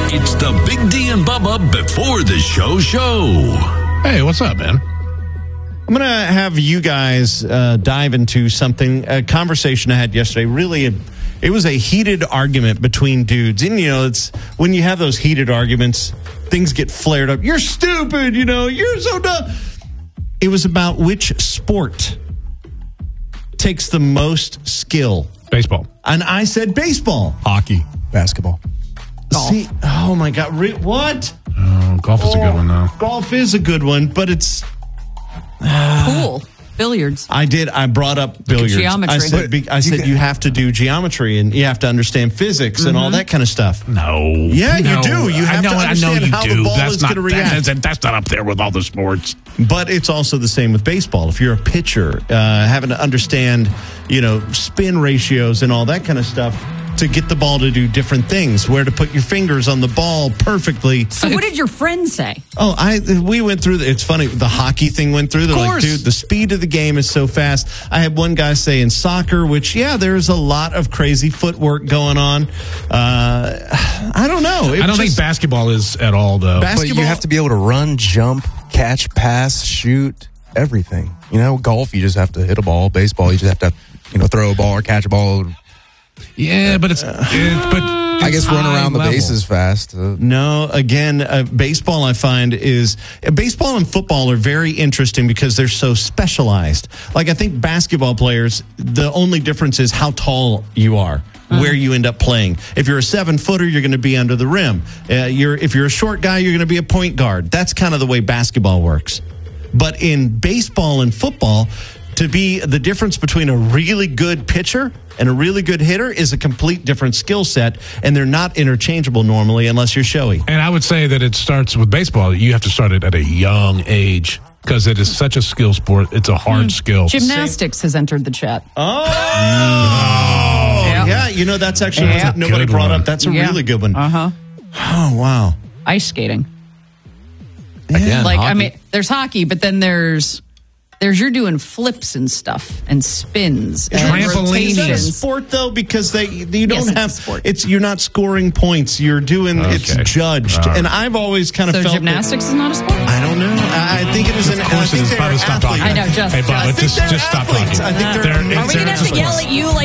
It's the Big D and Bubba before the show. Hey, what's up, man? I'm going to have you guys dive into a conversation I had yesterday. Really, it was a heated argument between dudes. And, it's when you have those heated arguments, things get flared up. You're stupid, you're so dumb. It was about which sport takes the most skill. Baseball. And I said baseball. Hockey. Basketball. Golf. See, oh, my God. What? Oh, golf is a good one, though. Golf is a good one, but it's... Pool. Billiards. I brought up billiards. Geometry. I said you have to do geometry and you have to understand physics and all that kind of stuff. No. Yeah, you do. You have to understand how the ball is going to react. That's not up there with all the sports. But it's also the same with baseball. If you're a pitcher, having to understand, spin ratios and all that kind of stuff to get the ball to do different things, where to put your fingers on the ball perfectly. So what did your friend say? We went through it's funny, the hockey thing went through. They're like, dude, the speed of the game is so fast. I had one guy say in soccer, which, there's a lot of crazy footwork going on. I don't know. I don't think basketball is at all, though. But you have to be able to run, jump, catch, pass, shoot, everything. Golf, you just have to hit a ball. Baseball, you just have to, throw a ball or catch a ball. Yeah, but I guess run around the bases fast. No, again, baseball I find is baseball and football are very interesting because they're so specialized. Like I think basketball players, the only difference is how tall you are. Where you end up playing. If you're a 7-footer, you're going to be under the rim. If you're a short guy, you're going to be a point guard. That's kind of the way basketball works. But in baseball and football, to be the difference between a really good pitcher and a really good hitter is a complete different skill set, and they're not interchangeable normally unless you're showy. And I would say that it starts with baseball. You have to start it at a young age because it is such a skill sport. It's a hard skill. Gymnastics has entered the chat. Yeah, that's actually nobody brought up. That's a really good one. Uh-huh. Oh, wow. Ice skating. Again, hockey. There's hockey, but then there's you're doing flips and stuff and spins and trampolines. Is that a sport though? Because you don't have sport. You're not scoring points. You're doing it's judged. And I've always kind of felt gymnastics is not a sport. I don't know. I think it is. Of course, it is. Stop talking. I know. Just stop talking. I think they're Are we gonna have to yell at you like?